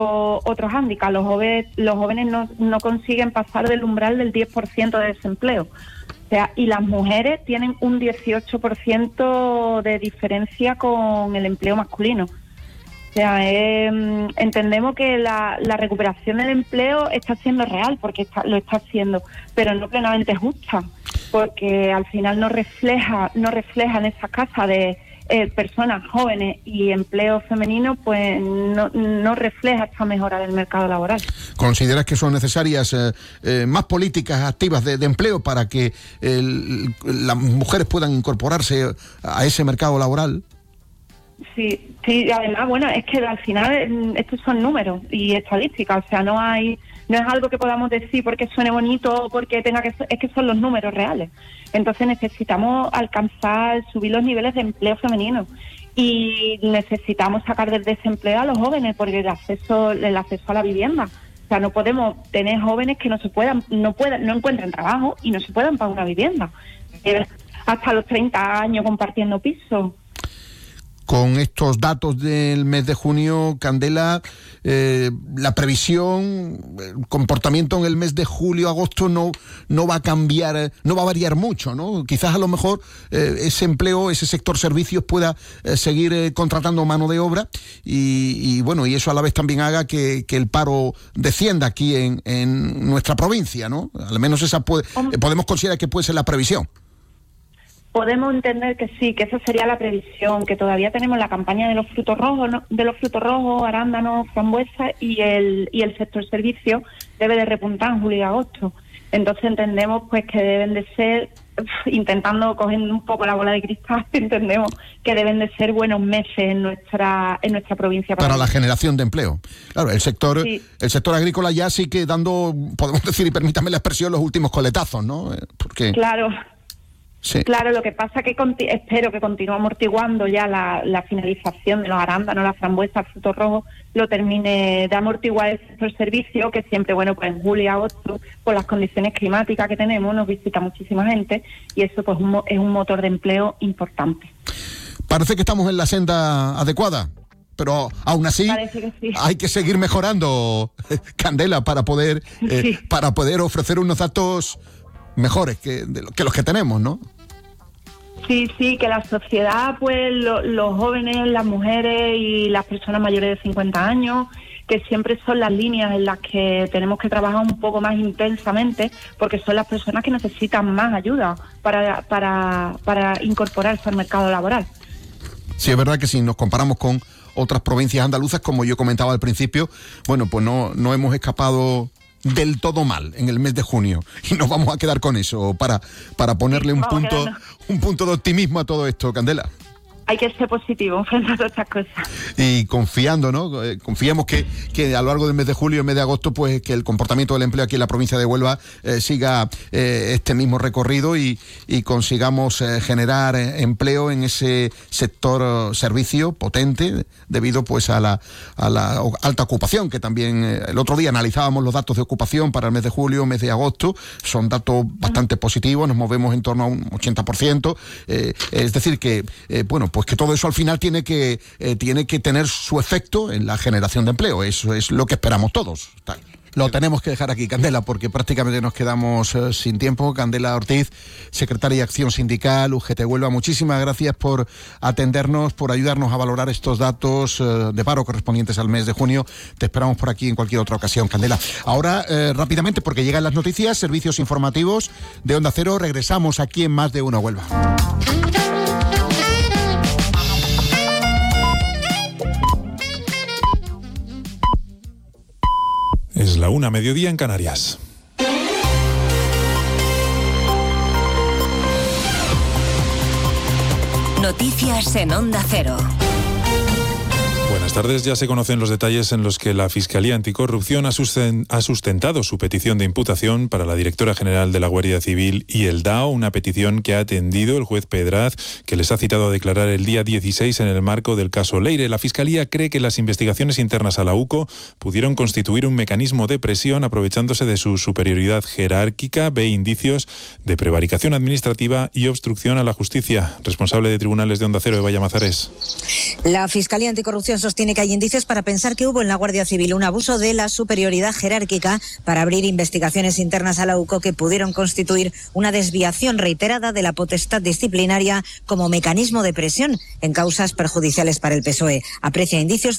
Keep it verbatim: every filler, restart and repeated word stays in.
otro hándicap. Los jóvenes, los jóvenes no, no consiguen pasar del umbral del diez por ciento de desempleo. O sea, y las mujeres tienen un dieciocho por ciento de diferencia con el empleo masculino. O sea, eh, entendemos que la, la recuperación del empleo está siendo real, porque está, lo está haciendo, pero no plenamente justa, porque al final no refleja, no refleja en esa casa de eh, personas jóvenes y empleo femenino, pues no, no refleja esta mejora del mercado laboral. ¿Consideras que son necesarias eh, eh, más políticas activas de, de empleo para que el, las mujeres puedan incorporarse a ese mercado laboral? Sí, sí, además, bueno, es que al final estos son números y estadísticas, o sea, no hay, no es algo que podamos decir porque suene bonito o porque tenga que, es que son los números reales. Entonces necesitamos alcanzar, subir los niveles de empleo femenino y necesitamos sacar del desempleo a los jóvenes porque el acceso, el acceso a la vivienda. O sea, no podemos tener jóvenes que no se puedan, no puedan, no encuentren trabajo y no se puedan pagar una vivienda. Hasta los treinta años compartiendo piso. Con estos datos del mes de junio, Candela, eh, la previsión, el comportamiento en el mes de julio, agosto no, no va a cambiar, no va a variar mucho, ¿no? Quizás a lo mejor eh, ese empleo, ese sector servicios pueda eh, seguir eh, contratando mano de obra y, y bueno, y eso a la vez también haga que, que el paro descienda aquí en, en nuestra provincia, ¿no? Al menos esa puede, eh, podemos considerar que puede ser la previsión. Podemos entender que sí, que esa sería la previsión, que todavía tenemos la campaña de los frutos rojos, ¿no? de los frutos rojos, arándanos, frambuesas y el y el sector servicio debe de repuntar en julio y agosto. Entonces entendemos pues que deben de ser, intentando coger un poco la bola de cristal, entendemos que deben de ser buenos meses en nuestra en nuestra provincia para, para la generación de empleo. Claro, el sector sí. el sector agrícola ya sí que dando, podemos decir, y permítame la expresión, los últimos coletazos, ¿no? Porque claro. Sí. Claro, lo que pasa es que conti- espero que continúe amortiguando ya la, la finalización de los arándanos, las frambuesas, frutos rojos, lo termine de amortiguar el sector servicio, que siempre, bueno, pues en julio y agosto, por las condiciones climáticas que tenemos, nos visita muchísima gente y eso pues un, es un motor de empleo importante. Parece que estamos en la senda adecuada, pero aún así que sí. hay que seguir mejorando, Candela, para poder, eh, sí. para poder ofrecer unos datos mejores que, que los que tenemos, ¿no? Sí, sí, que la sociedad, pues lo, los jóvenes, las mujeres y las personas mayores de cincuenta años, que siempre son las líneas en las que tenemos que trabajar un poco más intensamente, porque son las personas que necesitan más ayuda para, para, para incorporarse al mercado laboral. Sí, es verdad que si nos comparamos con otras provincias andaluzas, como yo comentaba al principio, bueno, pues no, no hemos escapado del todo mal en el mes de junio y nos vamos a quedar con eso para, para ponerle un punto, un punto de optimismo a todo esto, Candela. Hay que ser positivo frente a todas estas cosas. Y confiando, ¿no? Eh, confiamos que, que a lo largo del mes de julio y el mes de agosto, pues que el comportamiento del empleo aquí en la provincia de Huelva eh, siga eh, este mismo recorrido y, y consigamos eh, generar eh, empleo en ese sector eh, servicio potente debido pues a la, a la alta ocupación, que también eh, el otro día analizábamos los datos de ocupación para el mes de julio, mes de agosto, son datos bastante positivos, nos movemos en torno a un ochenta por ciento, eh, es decir que, eh, bueno, pues que todo eso al final tiene que eh, tiene que tener su efecto en la generación de empleo. Eso es lo que esperamos todos. Tal. Lo tenemos que dejar aquí, Candela, porque prácticamente nos quedamos eh, sin tiempo. Candela Ortiz, secretaria de Acción Sindical, U G T Huelva, muchísimas gracias por atendernos, por ayudarnos a valorar estos datos eh, de paro correspondientes al mes de junio. Te esperamos por aquí en cualquier otra ocasión, Candela. Ahora, eh, rápidamente, porque llegan las noticias, servicios informativos de Onda Cero, regresamos aquí en Más de Uno Huelva. Es la una, mediodía en Canarias. Noticias en Onda Cero. Buenas tardes. Ya se conocen los detalles en los que la Fiscalía Anticorrupción ha sustentado su petición de imputación para la directora general de la Guardia Civil y el D A O, una petición que ha atendido el juez Pedraz, que les ha citado a declarar el día dieciséis en el marco del caso Leire. La Fiscalía cree que las investigaciones internas a la U C O pudieron constituir un mecanismo de presión aprovechándose de su superioridad jerárquica, ve indicios de prevaricación administrativa y obstrucción a la justicia. Responsable de tribunales de Onda Cero, Eva Llamazares. La Fiscalía Anticorrupción sostiene sostiene que hay indicios para pensar que hubo en la Guardia Civil un abuso de la superioridad jerárquica para abrir investigaciones internas a la U C O que pudieron constituir una desviación reiterada de la potestad disciplinaria como mecanismo de presión en causas perjudiciales para el P S O E. Aprecia indicios